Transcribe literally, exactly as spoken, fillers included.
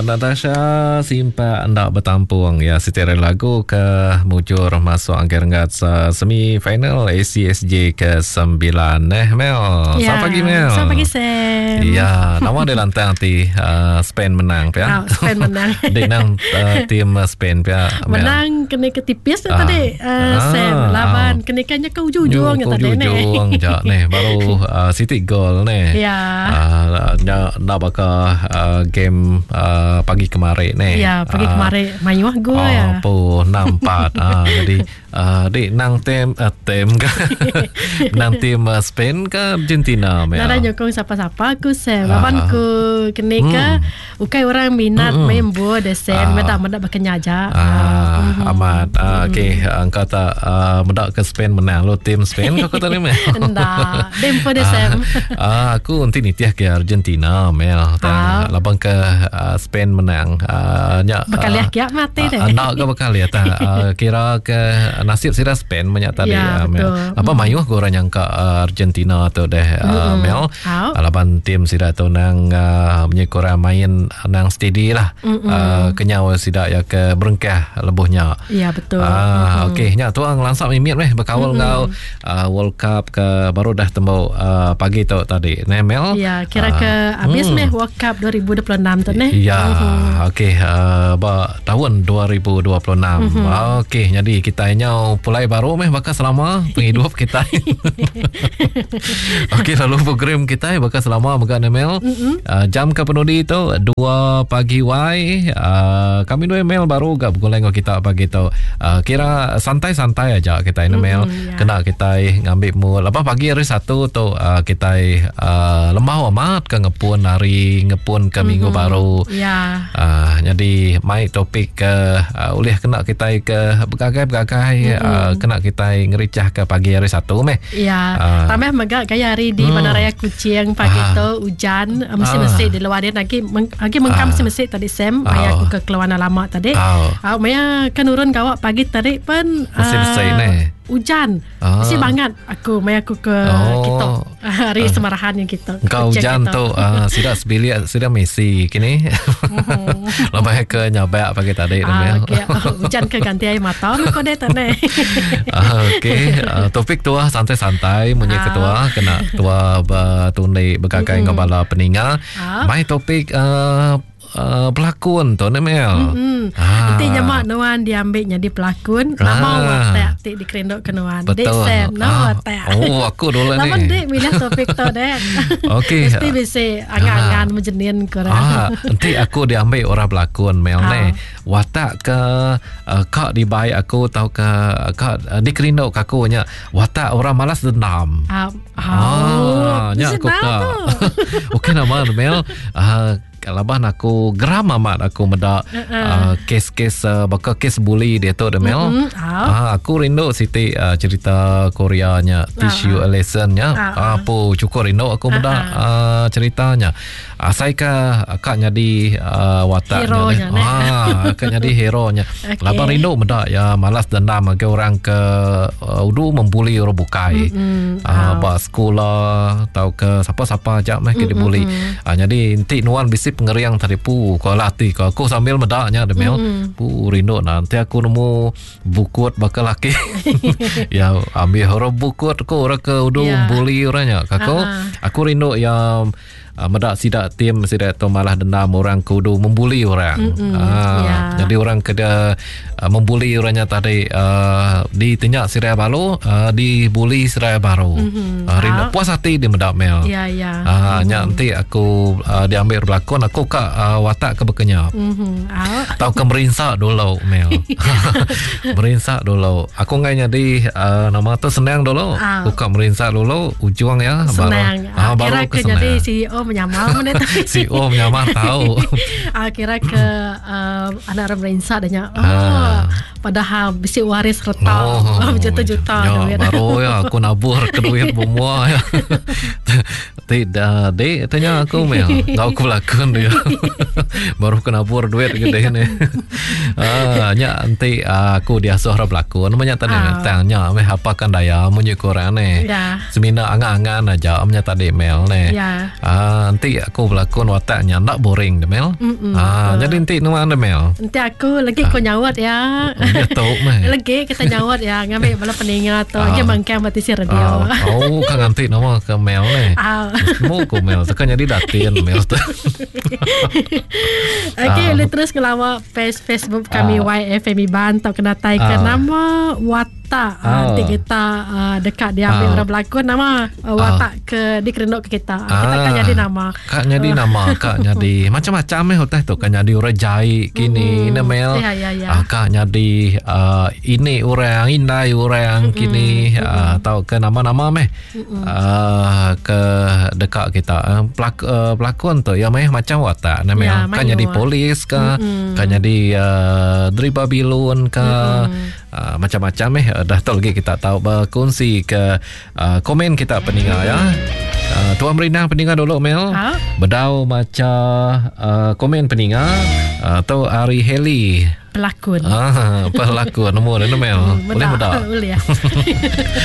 Natasha simpa anda bertampung ya setiap lagu ke mujur masuk angkat-angkat semi-final A C S J ke sembilan eh Mel. Ya, Selamat pagi Mel. Selamat pagi Sam. Ya, nama dia lantai nanti uh, Spain menang ya. Oh, Spain menang. Dia nang uh, tim Spain ya. Menang kena ketipis Ah. tadi uh, Ah. Sam lawan kena kanya ke ujung-ujung Yo, tadi ni. ujung je nih baru uh, City goal nih. Ya. Uh, nak nak bakal uh, game uh, pagi kemarin nih. Ya, pagi Ah, kemarin mayu go oh, ya. po enam empat. ah, jadi uh, di nang tim uh, tim ke nang tim uh, Spain ke Argentina me. Nara nyokong siapa-siapa aku Sam. Ah. Lawan ku kena ke Hmm. ukai orang minat Hmm. main bola de Sam. Ah. Meda meda bakanya aja. Ah, Mhm. amat. Ah, okey, engkau tak uh, mendak ke Spain menang lo tim Spain kau kata ni me. Nda, dempo de Sam. Ah, aku nanti nitiah ke Argentina Mel. Ah. Labang ke uh, Spain menang. Uh, nya Bakal lihat kiak mati deh. Anak ke bakal lihat uh, kira ke nasib sira Spain banyak tadi Ya, uh, Mel. betul. Apa Hmm. mayuh ke orang yang ke uh, Argentina tu deh uh, Hmm. Mel. Au. Laban tim sira tu nang uh, menyekora main nang steady lah. Mm-mm. Uh, kenyau sida ya ke berengkah lebuhnya. Ya betul. Ah, Mhm. okey. Nya tuang langsap mimit meh berkawal Mm-mm. ngau uh, World Cup ke baru dah tembau uh, pagi tu tadi. Nemel. Ya, kira ke habis hmm. meh World Cup dua ribu dua puluh enam tu ni. Ya, Mhm. okey. Uh, ba tahun dua ribu dua puluh enam. Mhm. Okey, jadi kita nyau pulai baru meh bakal selama penghidup kita. Okey, lalu program kita bakal selama bakal Nemel. Mhm. Uh, jam ke penudi tu dua pagi wai. Uh, kami dua email baru gak goleng kita pagi tu. Uh, kira santai-santai aja kita ini Mel. Mhm, ya. Kena kita ngambil mu lepas pagi hari satu tu uh, kita uh, lemah amat ke ngepun hari ngepun ke minggu Mhm. baru. Ya. Uh, jadi mai topik ke uh, ulih kena kita ke bergagai-bergagai Mhm. uh, kena kita ngericah ke pagi hari satu meh. Ya, Ah. tambah megak gaya hari di Hmm. Bandaraya Kucing pagi Ah. tu hujan mesti-mesti di luar dia lagi meng, lagi mengkam Ah. mesti-mesti tadi Sam Ah. ayah aku ke keluar lama tadi. Ah. Ah, Maya kan urun kawak pagi tadi pun Mesti-mesti ah, ni. hujan. Ah. Mesti banget aku Maya aku ke Oh. kita hari semarahan yang kita. Kau Kucing hujan kita. tu uh, sudah sebilik sudah Messi kini. Lebih ke nyabak pagi tadi Ah, Mel. okay. Oh, hujan ke ganti air mata kau deh tadi. Ah, okey, uh, topik tua santai-santai munyi Ah. ketua kena tua bertundai berkakai Mm-mm. ngabala peningal. Ah. Mai topik uh, uh, pelakon tu ni Mel. Hmm. Ah. Nanti nyamak Nuan diambil jadi pelakon. Ah. Nama watak ti dikerendok ke Nuan. Dek Betul. Sam, nama Ah. watak. Oh, aku dulu Lama ni. dek milih topik tu dek. Okey. Mesti bisa angan-angan menjenin korang. Ah, nanti aku diambil orang pelakon Mel Ah. ni. Watak ke uh, kak dibaik aku tahu ke kak uh, dikerindok aku nya watak orang malas dendam. Ah, Ah, nya aku senang ka. tu. Okey nama Mel. Ah, laban aku geram amat aku meda Uh-uh. uh, kes-kes uh, bakal kes bully dia tu Mel. Mm-mm. Ah. Ah, aku rindu Siti uh, cerita Koreanya Tissue Ah. Lessonnya. Ah. Apa cukup rindu aku meda Ah. uh, ceritanya. Ah, saya ka akak jadi uh, wataknya Hero-nya, ni. ne? Ah, akak jadi hero-nya. Okey. Laban rindu meda ya malas dendam ke orang ke uh, udu membuli orang bukai. Mm-mm. Ah, Ah. ba sekolah tahu ke siapa-siapa aja meh ke dibuli. Ah, jadi nanti nuan bisi pengeriang tadi pu ko lati ko aku sambil medaknya demel. Mm-mm. Pu rindu nanti aku nemu bukut bakal laki. Ya ambil horo bukut ko orang ke udu Ya. membuli orangnya. Kako Ah, aku rindu yang uh, medak sidak tim sidak tu malah dendam orang kudu membuli orang. Mm-mm, Ah, ya. jadi orang kena uh, membuli orangnya tadi uh, di tinyak Siraya Baru, uh, dibuli Siraya Baru. Mhm. Uh, rindu Ah. puas hati di medak Mel. Ya, ya. Ah, nya nanti aku uh, diambil berlakon aku kak uh, watak ke bekenya. Mhm. Ah. Tahu ke merinsak dulu Mel. Merinsak dulu. Aku nganya di uh, nama tu senang dulu. Ah. Aku kak merinsak dulu ujung ya Senang. baru. Ah, Ah, baru kira ke ke jadi senang. C E O menyamar mana tadi. Si Om nyamar tahu. Ah, kira ke uh, anak orang berinsa adanya. Oh, Ah. padahal bisi waris reta. Oh, juta-juta ya, duit. baru ya aku nabur ke duit semua ya. Tidak, dek tanya aku Mel. Nggak aku lakon dia. baru kena bur duit gitu ni. Ah, nya nanti aku dia suara berlakon namanya tadi Ah. tanya meh apa kan daya munyi koran ni. Ya. Semina angan-angan aja amnya tadi Mel ni. Ya. Ah, nanti aku berlakon wataknya nak boring deh Mel. Mm-mm, Ah, betul. jadi nanti nama anda Mel. Nanti aku lagi kau nyawat ya. Dia tahu meh. Lagi kita nyawat ya. Ngambil bala peningat tu. Ah. Dia mangkang mati si radio. Ah, oh kan nanti nama ke Mel ni. Ah. Mau ku Mel, tekan jadi datin Mel tu. Okey, Ah. lu terus ke lawa page Facebook kami Ah. Y F M Iban tau kena taikan Ah. nama watak Ah. nanti kita uh, dekat dia ambil Ah. orang berlakon nama uh, watak ke dikerendok ke kita. Ah. Kita Ah. kan jadi nama. Kak jadi nama kak jadi macam-macam eh hotel tu kan jadi orang jahit kini Mm-mm. mm. Mel. Ya, ya, ya. Ah, kak jadi uh, ini orang indai orang kini uh, tahu ke nama-nama meh uh, ke dekat kita uh, pelak, uh, pelakon tu ya meh macam watak nah Mel. Ya, Kan mayu. jadi polis ke Mm-mm. kan jadi uh, driba bilun ke uh, macam-macam eh dah tahu lagi kita tahu berkongsi ke uh, komen kita pendengar ya. Uh, Tuan Merindang pendengar dulu Mel. Ha? Bedau macam uh, komen pendengar uh, atau Ari Heli. Pelakon. Ah, pelakon nombor dia Mel. Boleh bedau. Boleh ya.